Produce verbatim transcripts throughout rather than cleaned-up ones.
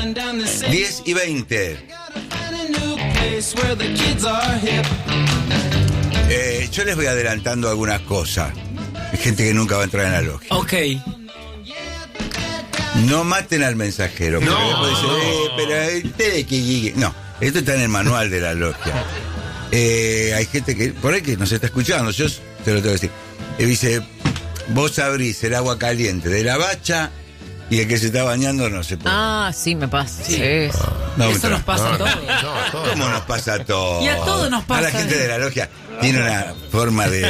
diez y veinte. Eh, yo les voy adelantando algunas cosas. Hay gente que nunca va a entrar en la logia. Ok. No maten al mensajero. No, porque después dicen, eh, pero ustedes que... No, esto está en el manual de la logia. Eh, hay gente que, por ahí que nos está escuchando, yo te lo tengo que decir. Y dice, vos abrís el agua caliente de la bacha y el que se está bañando no se puede. Ah, sí, me pasa. Sí. Sí. No, Eso entra. nos pasa a todos. No, todo. ¿Cómo nos pasa a todos? Y a todos nos pasa. A la gente de la logia tiene una forma de,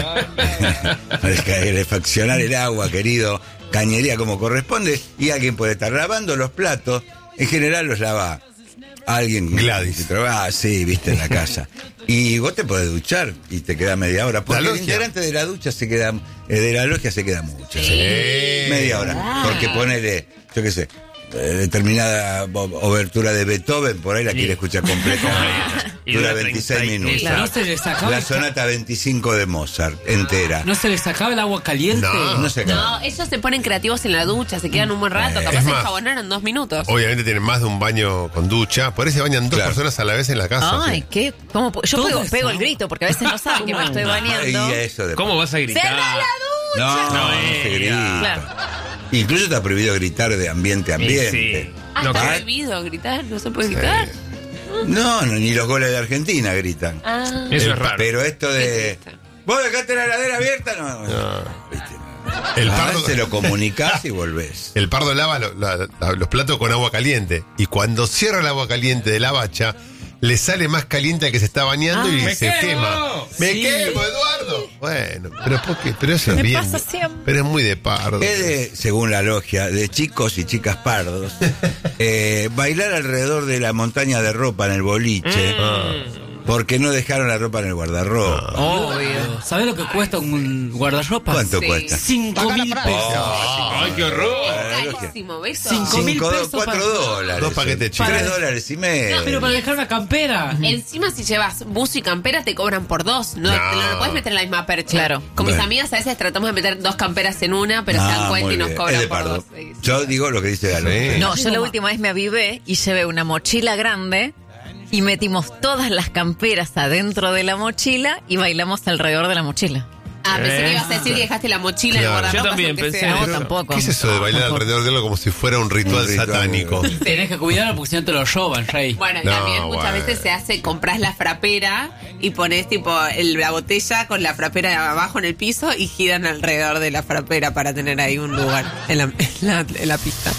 de faccionar el agua, querido. Cañería como corresponde. Y alguien puede estar lavando los platos. En general los lava alguien. Gladys. Que trabaja, sí, viste, en la casa. Y vos te podés duchar y te queda media hora. Porque La el logia. integrante de la ducha se queda, eh, de la logia se queda mucho. Sí. Media hora. Porque ponele, yo qué sé, eh, determinada o- obertura de Beethoven, por ahí la quiere escuchar completa. Y Dura dura veintiséis treinta y- minutos. Claro. No se les acaba La el- sonata veinticinco de Mozart, entera. ¿No se les sacaba el agua caliente? No. No se acaba. No, ellos se ponen creativos en la ducha, se quedan un buen rato, Eh, capaz es se más, enjabonaron en dos minutos. Obviamente tienen más de un baño con ducha. Por eso se bañan dos Claro. personas a la vez en la casa. Ay, ¿qué? ¿Cómo? po- Yo Todo pego, eso. pego el grito porque a veces no saben que me estoy Y bañando. eso de... ¿Cómo vas a gritar? ¡Cerrá la ducha! No, No, no se eh, grita. Claro. Incluso está prohibido gritar de ambiente a ambiente. Sí. Ah, No, está ¿Ah? prohibido gritar, no se puede gritar. No, no, ni los goles de Argentina gritan. Ah, Eso El- es raro. Pero esto de... Qué triste. ¿Vos dejaste la heladera abierta? No, no. ¿Viste? El Ah, pardo, se lo comunicás y volvés. el pardo lava lo- la- la- los platos con agua caliente. Y cuando cierra el agua caliente de la bacha, le sale más caliente al que se está bañando y ¡Me se quemo! quema. ¡Me Sí. quemo, Eduardo! Bueno, pero ¿por qué? Pero eso es Me bien. pasa siempre. Pero es muy de pardo. Es de, según la logia, de chicos y chicas pardos, eh, bailar alrededor de la montaña de ropa en el boliche, porque no dejaron la ropa en el guardarropa. Obvio. ¿Sabes lo que cuesta un guardarropa? ¿Cuánto Sí. cuesta? Cinco mil pesos. ¡Ay, qué horror! carísimo, ¿ves? Cinco mil Cinco, pesos cuatro para- dólares. Dos paquetes chicos. Tres dólares y medio. Pero para dejar una campera. Encima si llevas buzo y campera te cobran por dos. No, No. te lo, no puedes meter en la misma percha. Claro. Con mis Bueno. amigas a veces tratamos de meter dos camperas en una, pero se Ah, dan cuenta muy y nos bien. cobran Es de por pardo. dos. Sí, sí. Yo digo lo que dice la logia. Sí. No, yo la última vez me avivé y llevé una mochila grande y metimos todas las camperas adentro de la mochila y bailamos alrededor de la mochila. Ah, pensé que Eh. ibas a decir que dejaste la mochila en el Claro. guardarropa. Yo también aunque pensé. sea. No, Pero, tampoco. ¿Qué es eso de bailar alrededor de algo como si fuera un ritual, Un ritual. satánico? Tenés que cuidarlo porque si no te lo roban, Rey. Bueno, No, también muchas bueno. veces se hace, compras la frapera y pones tipo el- la botella con la frapera abajo en el piso y giran alrededor de la frapera para tener ahí un lugar en la, en la, en la pista.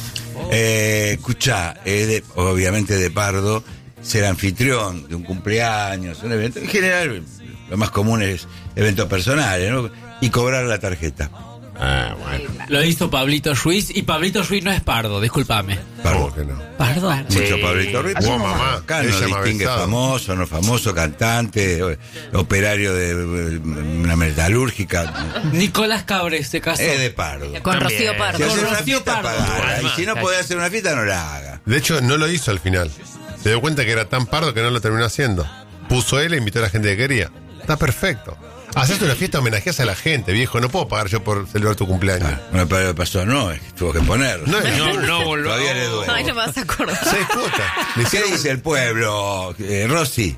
Eh, escuchá, es de- obviamente de pardo, ser anfitrión de un cumpleaños, un evento. En general, lo más común es eventos personales, ¿no? Y cobrar la tarjeta. Ah, bueno. Lo hizo Pablito Ruiz y Pablito Ruiz no es pardo, discúlpame. ¿Cómo que no? ¿Pardo? Mucho Pablito Ruiz. Wow, mamá. Acá Ella no me ha distingue besado. famoso, no famoso, cantante, o- operario de eh, una metalúrgica. Nicolás Cabres se casó. Es de pardo. Con También. Rocío Si Pardo. hace Con una Rocío fiesta, Pardo. pagala. Y Igual, si no más, podés hacer una fiesta, no la haga. De hecho, no lo hizo al final. Se dio cuenta que era tan pardo que no lo terminó haciendo. Puso él e invitó a la gente que quería. Está perfecto. Haces una fiesta, homenajeas a la gente, viejo. No puedo pagar yo por celebrar tu cumpleaños. No, pero pasó, no, es que tuvo que ponerlo. No, es No, no volvó. Todavía le duele. Ay, no me vas a acordar. seis cuotas. Le ¿Qué hicieron- dice el pueblo, eh, Rosy?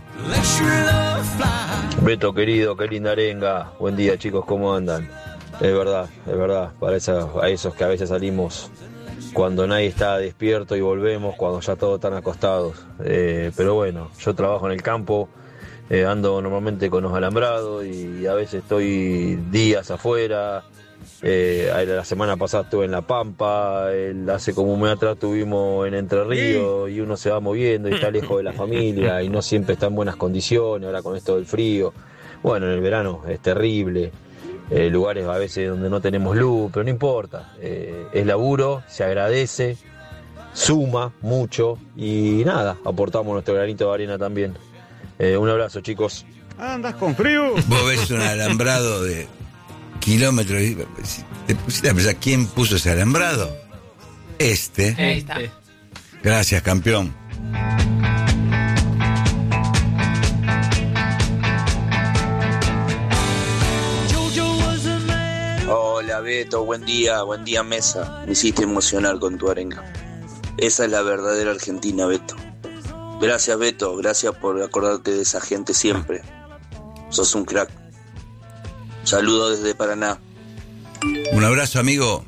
Beto querido, qué linda arenga. Buen día chicos, ¿cómo andan? Es verdad, es verdad, para esos, a esos que a veces salimos cuando nadie está despierto y volvemos cuando ya todos están acostados. Eh, pero bueno, yo trabajo en el campo, eh, ando normalmente con los alambrados y a veces estoy días afuera. Eh, la semana pasada estuve en La Pampa, el- hace como un mes atrás estuvimos en Entre Ríos y uno se va moviendo y está lejos de la familia y no siempre está en buenas condiciones, ahora con esto del frío. Bueno, en el verano es terrible, eh, lugares a veces donde no tenemos luz, pero no importa, eh, es laburo, se agradece, suma mucho y nada, aportamos nuestro granito de arena también. Eh, un abrazo chicos. Vos ves un alambrado de kilómetros y si te pusiste a pensar quién puso ese alambrado. Este. Ahí está. Gracias, campeón. Hola Beto, buen día, buen día mesa. Me hiciste emocionar con tu arenga. Esa es la verdadera Argentina, Beto. Gracias, Beto, gracias por acordarte de esa gente siempre. Sos un crack. Saludos desde Paraná. Un abrazo, amigo.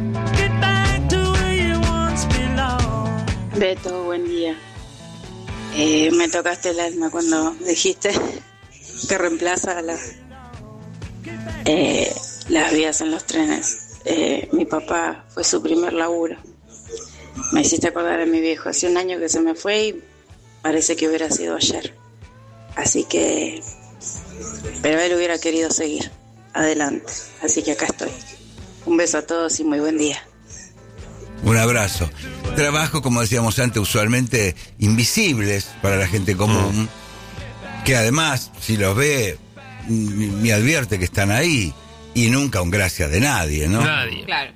Beto, buen día. Eh, me tocaste el alma cuando dijiste que reemplaza la, eh, las vías en los trenes. Eh, mi papá fue su primer laburo. Me hiciste acordar a mi viejo. Hace un año que se me fue y parece que hubiera sido ayer. Así que... Pero él hubiera querido seguir adelante. Así que acá estoy. Un beso a todos y muy buen día. Un abrazo. Trabajo, como decíamos antes, usualmente invisibles para la gente común, que además, si los ve, me advierte que están ahí, y nunca un gracias de nadie, ¿no? Nadie. Claro.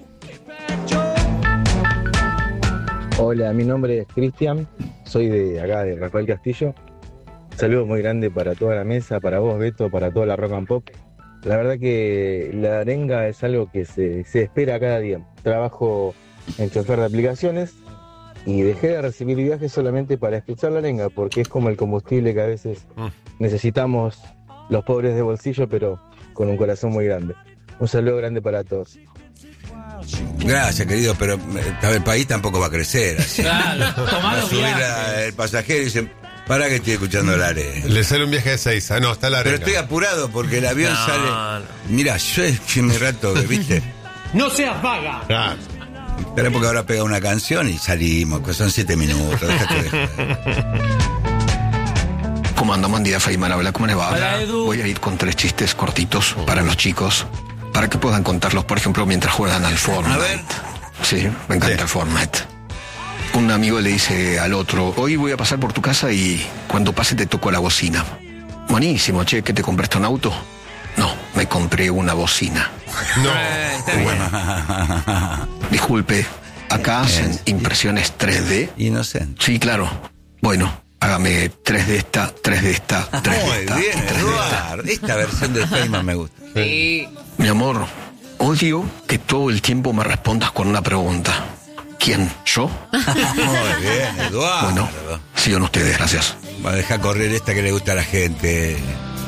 Hola, mi nombre es Cristian, soy de acá, de Rafael Castillo. Saludos muy grande para toda la mesa, para vos, Beto, para toda la Rock and Pop. La verdad que la arenga es algo que se, se espera cada día. Trabajo en chofer de aplicaciones y dejé de recibir viajes solamente para escuchar la arenga, porque es como el combustible que a veces necesitamos los pobres de bolsillo, pero con un corazón muy grande. Un saludo grande para todos. Gracias, querido, pero el país tampoco va a crecer así. Claro, Va tomá a los subir viajes. la- el pasajero y dicen, para que estoy escuchando la arenga. Le sale un viaje de seis. Ah, no, está la Pero arenga. estoy apurado porque el avión No, sale... no. Mira, yo es que me rato, ¿viste? No seas vaga. Ah, Espera porque ahora pega una canción y salimos, que son siete minutos. Déjate de joder. ¿Cómo anda? Buen día, Feynman. Habla, ¿cómo le va? Hola, Edu. Voy a ir con tres chistes cortitos para los chicos, para que puedan contarlos, por ejemplo, mientras juegan al Fortnite. A ver. Sí, me encanta Sí. el Fortnite. Un amigo le dice al otro, hoy voy a pasar por tu casa y cuando pase te toco la bocina. Buenísimo, che, ¿qué te compraste un auto? No, me compré una bocina. no. Eh, está bien. Disculpe, acá hacen impresiones tres D. Inocente. Sí, claro. Bueno, hágame tres de esta, tres de esta, tres de Muy esta bien, y tres de esta. Eduardo. Esta versión del Feynman me gusta. Sí. Mi amor, odio que todo el tiempo me respondas con una pregunta. ¿Quién? ¿Yo? Muy bien, Eduardo. Bueno, sigan ustedes, gracias. Va a dejar correr esta que le gusta a la gente.